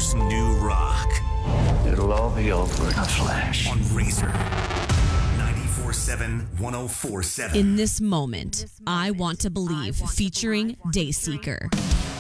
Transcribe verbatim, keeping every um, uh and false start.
Razor's new rock. It'll all be over in a flash. On Razor. ninety-four seven, one oh four seven. In This Moment, I Want to Believe, featuring Dayseeker.